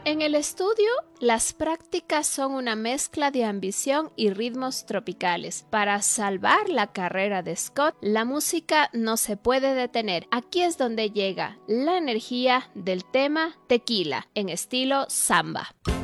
En el estudio, las prácticas son una mezcla de ambición y ritmos tropicales. Para salvar la carrera de Scott, la música no se puede detener. Aquí es donde llega la energía del tema Tequila en estilo samba.